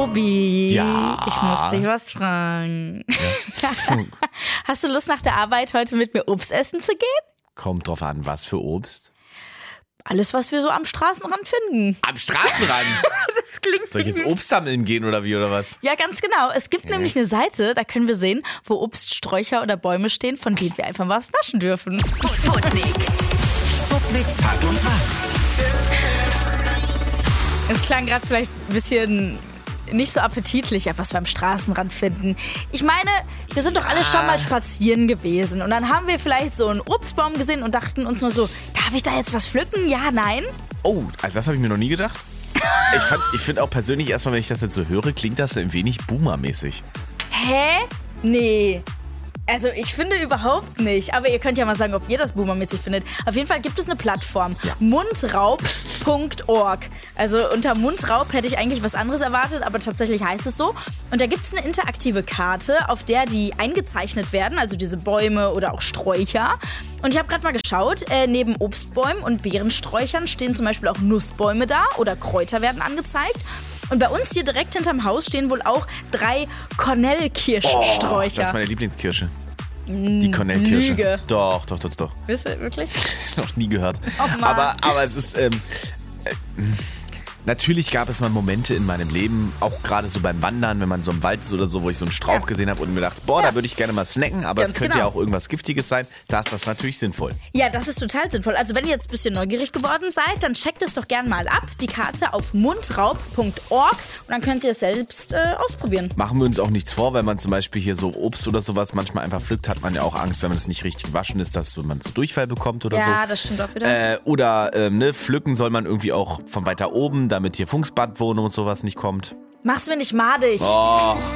Tobi, Ja. ich muss dich was fragen. Ja. Hast du Lust, nach der Arbeit heute mit mir Obst essen zu gehen? Kommt drauf an, was für Obst. Alles, was wir so am Straßenrand finden. Am Straßenrand? Das klingt Soll ich jetzt wie- Obst sammeln gehen oder wie, oder was? Ja, ganz genau. Es gibt nämlich eine Seite, da können wir sehen, wo Obststräucher oder Bäume stehen, von denen wir einfach was naschen dürfen. Sputnik. Sputnik Tag und Tag. Es klang gerade vielleicht ein bisschen nicht so appetitlich, was wir am Straßenrand finden. Ich meine, wir sind doch alle schon mal spazieren gewesen und dann haben wir vielleicht so einen Obstbaum gesehen und dachten uns nur so, darf ich da jetzt was pflücken? Ja, nein? Oh, also das habe ich mir noch nie gedacht. Ich finde auch persönlich erstmal, wenn ich das jetzt so höre, klingt das ein wenig Boomer-mäßig. Hä? Nee. Also ich finde überhaupt nicht. Aber ihr könnt ja mal sagen, ob ihr das boomermäßig findet. Auf jeden Fall gibt es eine Plattform. Ja. Mundraub.org. Also unter Mundraub hätte ich eigentlich was anderes erwartet, aber tatsächlich heißt es so. Und da gibt es eine interaktive Karte, auf der die eingezeichnet werden, also diese Bäume oder auch Sträucher. Und ich habe gerade mal geschaut, neben Obstbäumen und Beerensträuchern stehen zum Beispiel auch Nussbäume da oder Kräuter werden angezeigt. Und bei uns hier direkt hinterm Haus stehen wohl auch 3 Cornell-Kirschsträucher. Das ist meine Lieblingskirsche. Die Cornell-Kirsche. Lüge. Doch. Wisst ihr wirklich? Noch nie gehört. Och, Mann. Aber es ist... natürlich gab es mal Momente in meinem Leben, auch gerade so beim Wandern, wenn man so im Wald ist oder so, wo ich so einen Strauch gesehen habe und mir dachte, da würde ich gerne mal snacken, aber Ganz es könnte ja genau. auch irgendwas Giftiges sein. Da ist das natürlich sinnvoll. Ja, das ist total sinnvoll. Also wenn ihr jetzt ein bisschen neugierig geworden seid, dann checkt es doch gern mal ab, die Karte auf mundraub.org und dann könnt ihr es selbst ausprobieren. Machen wir uns auch nichts vor, wenn man zum Beispiel hier so Obst oder sowas manchmal einfach pflückt, hat man ja auch Angst, wenn man es nicht richtig gewaschen ist, dass man so Durchfall bekommt oder so. Ja, das stimmt auch wieder. Pflücken soll man irgendwie auch von weiter oben, damit hier Funksbadwohnung und sowas nicht kommt. Mach's mir nicht madig. Oh,